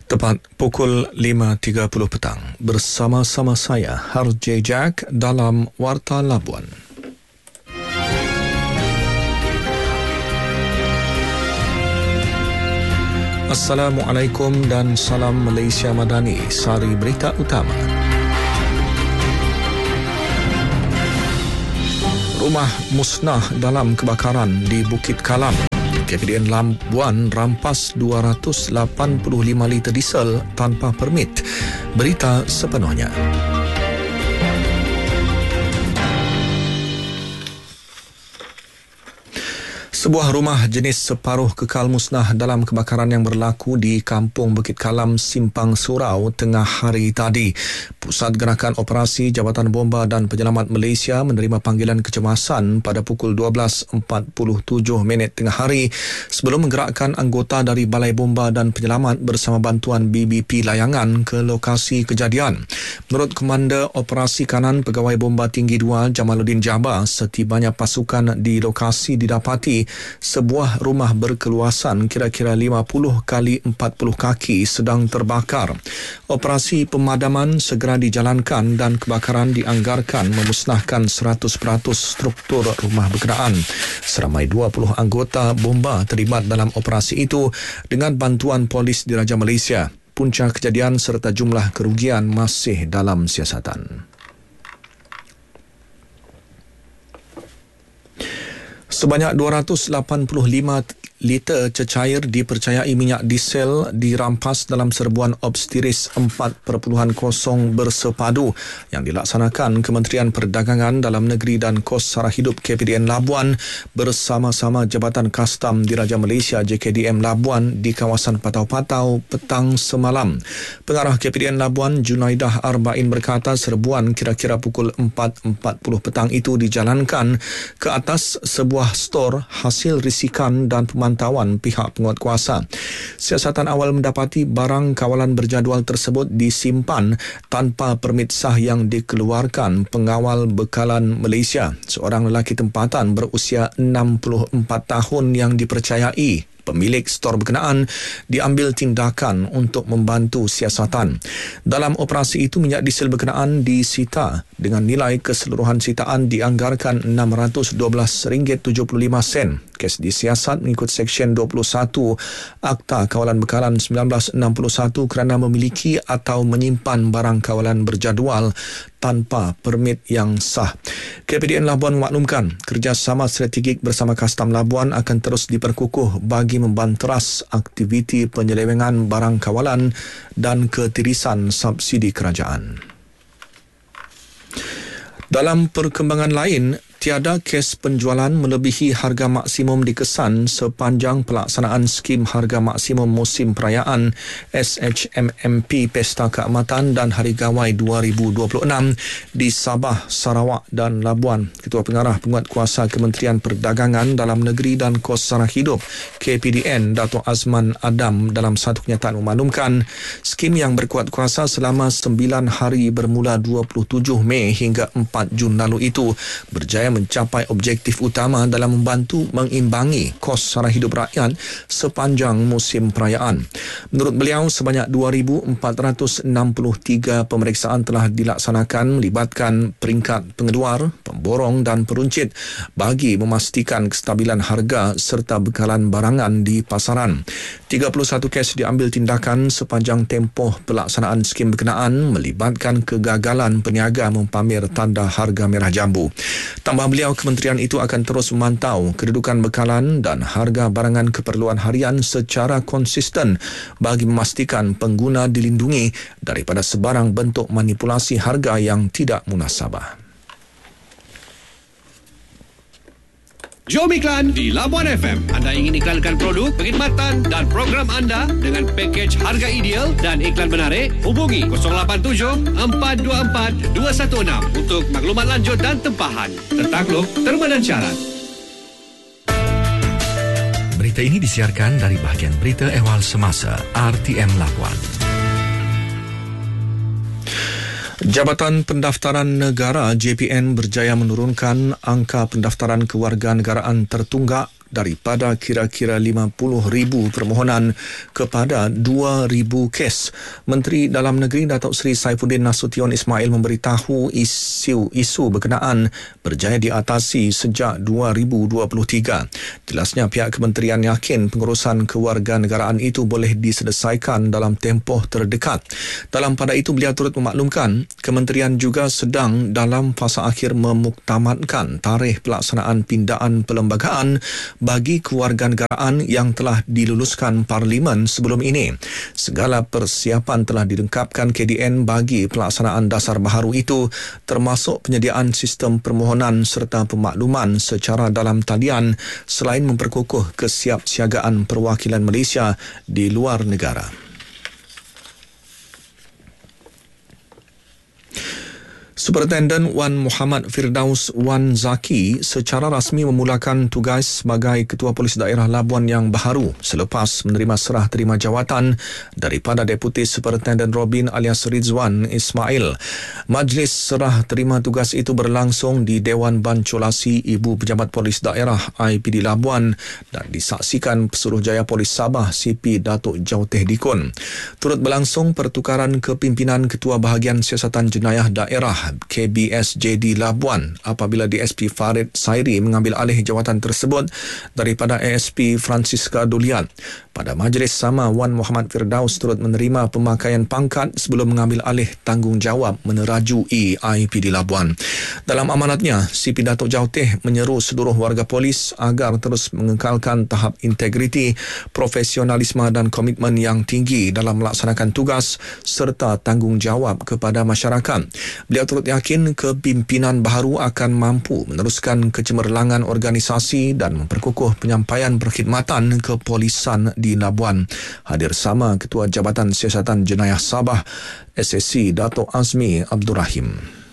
Tepat pukul 5.30 petang, bersama-sama saya, Harjay Jack dalam Warta Labuan. Assalamualaikum dan salam Malaysia Madani. Sari berita utama. Rumah musnah dalam kebakaran di Bukit Kalam. KPDN Labuan rampas 285 liter diesel tanpa permit. Berita sepenuhnya. Sebuah rumah jenis separuh kekal musnah dalam kebakaran yang berlaku di Kampung Bukit Kalam, Simpang Surau tengah hari tadi. Pusat Gerakan Operasi Jabatan Bomba dan Penyelamat Malaysia menerima panggilan kecemasan pada pukul 12.47 tengah hari sebelum menggerakkan anggota dari Balai Bomba dan Penyelamat bersama bantuan BBP Layangan ke lokasi kejadian. Menurut Komander Operasi Kanan Pegawai Bomba Tinggi 2 Jamaluddin Jabar, setibanya pasukan di lokasi didapati sebuah rumah berkeluasan kira-kira 50 kali 40 kaki sedang terbakar. Operasi pemadaman segera dijalankan dan kebakaran dianggarkan memusnahkan 100% struktur rumah berkenaan. Seramai 20 anggota bomba terlibat dalam operasi itu dengan bantuan polis Diraja Malaysia. Punca kejadian serta jumlah kerugian masih dalam siasatan. Sebanyak 285 liter cecair dipercayai minyak diesel dirampas dalam serbuan obstiris 4.0 bersepadu yang dilaksanakan Kementerian Perdagangan Dalam Negeri dan Kos Sara Hidup KPDN Labuan bersama-sama Jabatan Kastam Diraja Malaysia JKDM Labuan di kawasan Patau-Patau petang semalam. Pengarah KPDN Labuan Junaidah Arba'in berkata serbuan kira-kira pukul 4.40 petang itu dijalankan ke atas sebuah stor hasil risikan dan pemantauan pihak penguatkuasa. Siasatan awal mendapati barang kawalan berjadual tersebut disimpan tanpa permit sah yang dikeluarkan Pengawal Bekalan Malaysia. Seorang lelaki tempatan berusia 64 tahun yang dipercayai pemilik stor berkenaan diambil tindakan untuk membantu siasatan. Dalam operasi itu, minyak diesel berkenaan disita dengan nilai keseluruhan sitaan dianggarkan RM612.75. Kes disiasat mengikut Seksyen 21 Akta Kawalan Bekalan 1961 kerana memiliki atau menyimpan barang kawalan berjadual tanpa permit yang sah. KPDN Labuan memaklumkan kerjasama strategik bersama Kastam Labuan akan terus diperkukuh bagi membanteras aktiviti penyelewengan barang kawalan dan ketirisan subsidi kerajaan. Dalam perkembangan lain, tiada kes penjualan melebihi harga maksimum dikesan sepanjang pelaksanaan skim harga maksimum musim perayaan SHMMP Pesta Keamatan dan Hari Gawai 2026 di Sabah, Sarawak dan Labuan. Ketua Pengarah Penguatkuasa Kementerian Perdagangan Dalam Negeri dan Kos Sara Hidup KPDN Dato' Azman Adam dalam satu kenyataan memaklumkan skim yang berkuat kuasa selama 9 hari bermula 27 Mei hingga 4 Jun lalu itu berjaya mencapai objektif utama dalam membantu mengimbangi kos sara hidup rakyat sepanjang musim perayaan. Menurut beliau, sebanyak 2,463 pemeriksaan telah dilaksanakan melibatkan peringkat pengeluar, pemborong dan peruncit bagi memastikan kestabilan harga serta bekalan barangan di pasaran. 31 kes diambil tindakan sepanjang tempoh pelaksanaan skim berkenaan melibatkan kegagalan peniaga mempamer tanda harga merah jambu. Tambah beliau, kementerian itu akan terus memantau kedudukan bekalan dan harga barangan keperluan harian secara konsisten bagi memastikan pengguna dilindungi daripada sebarang bentuk manipulasi harga yang tidak munasabah. Jom iklan di Labuan FM. Anda ingin iklankan produk, perkhidmatan dan program anda dengan pakej harga ideal dan iklan menarik? Hubungi 087-424-216 untuk maklumat lanjut dan tempahan. Tertakluk, terma dan syarat. Berita ini disiarkan dari bahagian Berita Ehwal Semasa RTM Labuan. Jabatan Pendaftaran Negara JPN berjaya menurunkan angka pendaftaran kewarganegaraan tertunggak daripada kira-kira 50,000 permohonan kepada 2,000 kes. Menteri Dalam Negeri Datuk Seri Saifuddin Nasution Ismail memberitahu isu berkenaan berjaya diatasi sejak 2023. Jelasnya pihak kementerian yakin pengurusan kewarganegaraan itu boleh diselesaikan dalam tempoh terdekat. Dalam pada itu beliau turut memaklumkan kementerian juga sedang dalam fasa akhir memuktamadkan tarikh pelaksanaan pindaan perlembagaan bagi kewarganegaraan yang telah diluluskan Parlimen sebelum ini. Segala persiapan telah dilengkapkan KDN bagi pelaksanaan dasar baharu itu, termasuk penyediaan sistem permohonan serta pemakluman secara dalam talian selain memperkukuh kesiapsiagaan perwakilan Malaysia di luar negara. Superintendent Wan Muhammad Firdaus Wan Zaki secara rasmi memulakan tugas sebagai Ketua Polis Daerah Labuan yang baharu selepas menerima serah terima jawatan daripada Deputi Superintendent Robin alias Rizwan Ismail. Majlis serah terima tugas itu berlangsung di Dewan Bancolasi Ibu Pejabat Polis Daerah IPD Labuan dan disaksikan Pesuruhjaya Polis Sabah CP Datuk Jauteh Dikun. Turut berlangsung pertukaran kepimpinan Ketua Bahagian Siasatan Jenayah Daerah KBSJD Labuan apabila DSP Farid Sairi mengambil alih jawatan tersebut daripada ASP Francisca Duliat. Pada majlis sama, Wan Muhammad Firdaus turut menerima pemakaian pangkat sebelum mengambil alih tanggungjawab menerajui IPD Labuan. Dalam amanatnya, CP Datuk Jauteh menyeru seluruh warga polis agar terus mengekalkan tahap integriti, profesionalisme dan komitmen yang tinggi dalam melaksanakan tugas serta tanggungjawab kepada masyarakat. Beliau turut yakin kepimpinan baharu akan mampu meneruskan kecemerlangan organisasi dan memperkukuh penyampaian perkhidmatan kepolisan di Labuan. Hadir sama Ketua Jabatan Siasatan Jenayah Sabah SSC Datuk Azmi Abdul Rahim.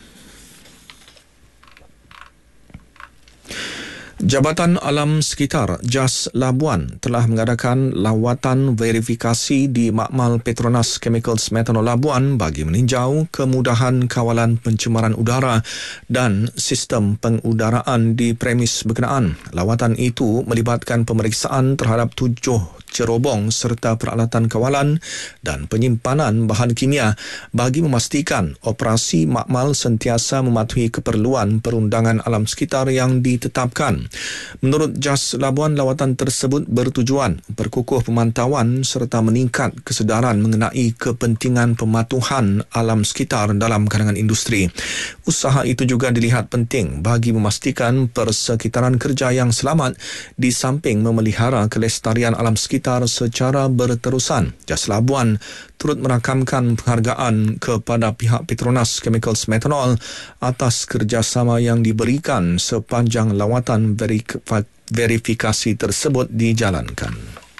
Jabatan Alam Sekitar JAS Labuan telah mengadakan lawatan verifikasi di Makmal Petronas Chemicals Methanol Labuan bagi meninjau kemudahan kawalan pencemaran udara dan sistem pengudaraan di premis berkenaan. Lawatan itu melibatkan pemeriksaan terhadap 7 cerobong serta peralatan kawalan dan penyimpanan bahan kimia bagi memastikan operasi makmal sentiasa mematuhi keperluan perundangan alam sekitar yang ditetapkan. Menurut JAS Labuan, lawatan tersebut bertujuan memperkukuh pemantauan serta meningkat kesedaran mengenai kepentingan pematuhan alam sekitar dalam kalangan industri. Usaha itu juga dilihat penting bagi memastikan persekitaran kerja yang selamat di samping memelihara kelestarian alam sekitar secara berterusan. JAS Labuan turut merakamkan penghargaan kepada pihak Petronas Chemicals Methanol atas kerjasama yang diberikan sepanjang lawatan verifikasi tersebut dijalankan.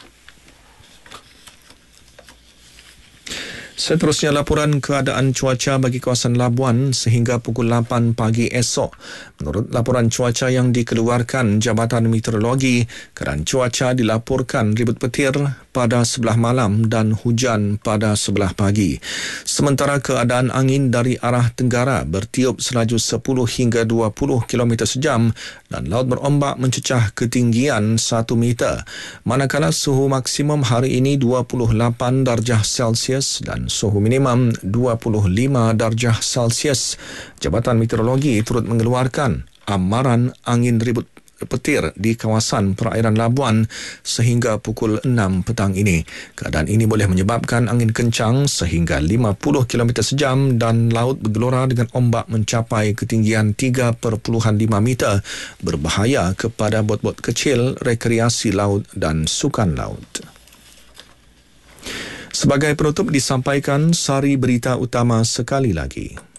Seterusnya, laporan keadaan cuaca bagi kawasan Labuan sehingga pukul 8 pagi esok. Menurut laporan cuaca yang dikeluarkan Jabatan Meteorologi, keadaan cuaca dilaporkan ribut petir pada sebelah malam dan hujan pada sebelah pagi. Sementara keadaan angin dari arah tenggara bertiup selaju 10 hingga 20 km sejam dan laut berombak mencecah ketinggian 1 meter. Manakala suhu maksimum hari ini 28 darjah Celsius dan suhu minimum 25 darjah Celsius. Jabatan Meteorologi turut mengeluarkan amaran angin ribut petir di kawasan perairan Labuan sehingga pukul 6 petang ini. Keadaan ini boleh menyebabkan angin kencang sehingga 50 km sejam dan laut bergelora dengan ombak mencapai ketinggian 3.5 meter, berbahaya kepada bot-bot kecil, rekreasi laut dan sukan laut. Sebagai penutup disampaikan sari berita utama sekali lagi.